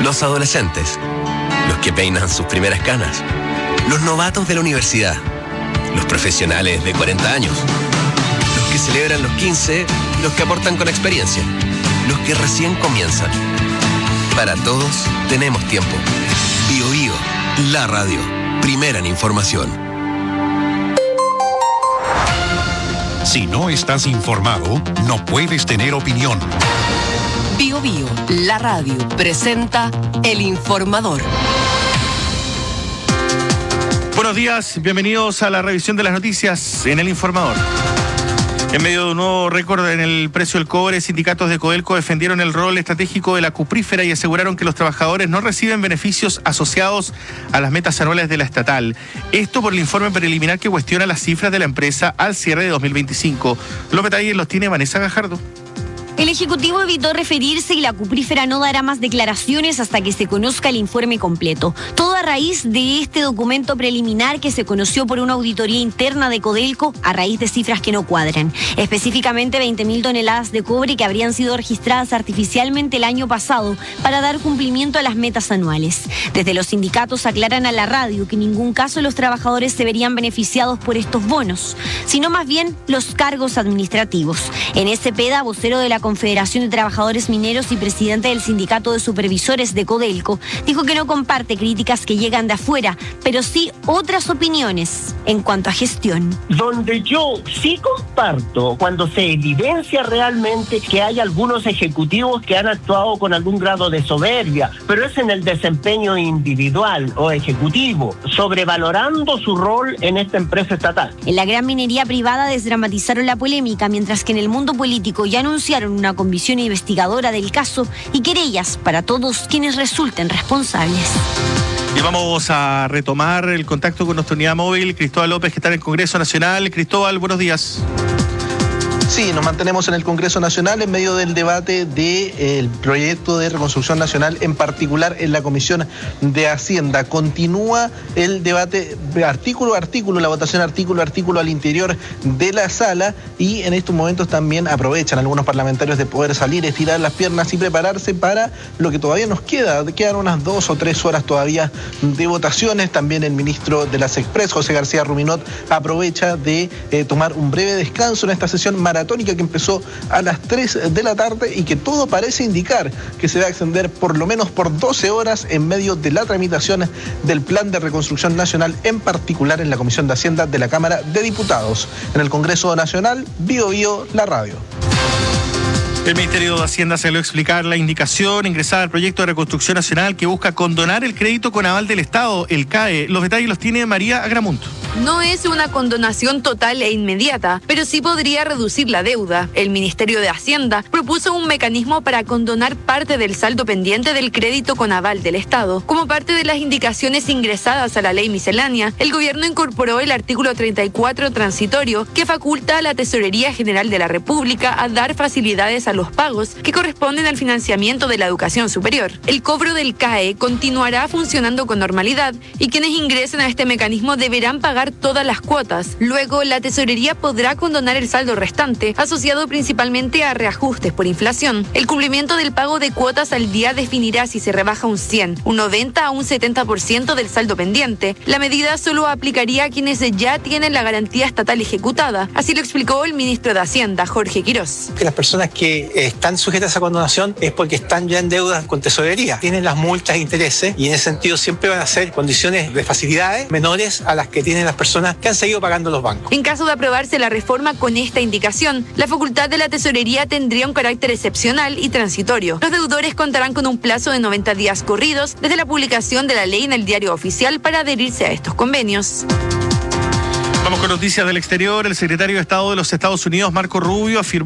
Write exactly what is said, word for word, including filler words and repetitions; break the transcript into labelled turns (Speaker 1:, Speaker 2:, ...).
Speaker 1: Los adolescentes, los que peinan sus primeras canas, los novatos de la universidad, los profesionales de cuarenta años, los que celebran los quince, los que aportan con experiencia, los que recién comienzan. Para todos tenemos tiempo. Bio Bio, la radio, primera en información.
Speaker 2: Si no estás informado, no puedes tener opinión.
Speaker 3: Bio Bio, la radio, presenta El Informador.
Speaker 4: Buenos días, bienvenidos a la revisión de las noticias en El Informador. En medio de un nuevo récord en el precio del cobre, sindicatos de Codelco defendieron el rol estratégico de la cuprífera y aseguraron que los trabajadores no reciben beneficios asociados a las metas anuales de la estatal. Esto por el informe preliminar que cuestiona las cifras de la empresa al cierre de dos mil veinticinco. Los detalles los tiene Vanessa Gajardo.
Speaker 5: El Ejecutivo evitó referirse y la cuprífera no dará más declaraciones hasta que se conozca el informe completo. Todo a raíz de este documento preliminar que se conoció por una auditoría interna de Codelco a raíz de cifras que no cuadran. Específicamente veinte mil toneladas de cobre que habrían sido registradas artificialmente el año pasado para dar cumplimiento a las metas anuales. Desde los sindicatos aclaran a la radio que en ningún caso los trabajadores se verían beneficiados por estos bonos, sino más bien los cargos administrativos. En ese Cepeda, vocero de la Confederación de Trabajadores Mineros y presidente del Sindicato de Supervisores de Codelco, dijo que no comparte críticas que llegan de afuera, pero sí otras opiniones en cuanto a gestión.
Speaker 6: Donde yo sí comparto cuando se evidencia realmente que hay algunos ejecutivos que han actuado con algún grado de soberbia, pero es en el desempeño individual o ejecutivo, sobrevalorando su rol en esta empresa estatal.
Speaker 5: En la gran minería privada desdramatizaron la polémica, mientras que en el mundo político ya anunciaron una comisión investigadora del caso y querellas para todos quienes resulten responsables.
Speaker 4: Y vamos a retomar el contacto con nuestra unidad móvil, Cristóbal López, que está en el Congreso Nacional. Cristóbal, buenos días.
Speaker 7: Sí, nos mantenemos en el Congreso Nacional en medio del debate del proyecto de reconstrucción nacional, en particular en la Comisión de Hacienda. Continúa el debate artículo a artículo, la votación artículo a artículo al interior de la sala, y en estos momentos también aprovechan algunos parlamentarios de poder salir, estirar las piernas y prepararse para lo que todavía nos queda. Quedan unas dos o tres horas todavía de votaciones. También el ministro de las Express, José García Ruminot, aprovecha de eh, tomar un breve descanso en esta sesión maratónica que empezó a las tres de la tarde y que todo parece indicar que se va a extender por lo menos por doce horas en medio de la tramitación del Plan de Reconstrucción Nacional, en particular en la Comisión de Hacienda de la Cámara de Diputados. En el Congreso Nacional, Bio Bio, la radio.
Speaker 4: El Ministerio de Hacienda salió a explicar la indicación ingresada al proyecto de reconstrucción nacional que busca condonar el crédito con aval del Estado, el C A E. Los detalles los tiene María Agramunt.
Speaker 8: No es una condonación total e inmediata, pero sí podría reducir la deuda. El Ministerio de Hacienda propuso un mecanismo para condonar parte del saldo pendiente del crédito con aval del Estado. Como parte de las indicaciones ingresadas a la ley miscelánea, el gobierno incorporó el artículo treinta y cuatro transitorio que faculta a la Tesorería General de la República a dar facilidades a los pagos que corresponden al financiamiento de la educación superior. El cobro del C A E continuará funcionando con normalidad y quienes ingresen a este mecanismo deberán pagar todas las cuotas. Luego, la tesorería podrá condonar el saldo restante, asociado principalmente a reajustes por inflación. El cumplimiento del pago de cuotas al día definirá si se rebaja un cien, un noventa o un setenta por ciento del saldo pendiente. La medida solo aplicaría a quienes ya tienen la garantía estatal ejecutada. Así lo explicó el ministro de Hacienda, Jorge Quirós.
Speaker 9: Que las personas que están sujetas a condonación es porque están ya en deudas con tesorería. Tienen las multas e intereses y en ese sentido siempre van a ser condiciones de facilidades menores a las que tienen las personas que han seguido pagando los bancos.
Speaker 8: En caso de aprobarse la reforma con esta indicación, la facultad de la tesorería tendría un carácter excepcional y transitorio. Los deudores contarán con un plazo de noventa días corridos desde la publicación de la ley en el Diario Oficial para adherirse a estos convenios.
Speaker 4: Vamos con noticias del exterior. El secretario de Estado de los Estados Unidos, Marco Rubio, afirmó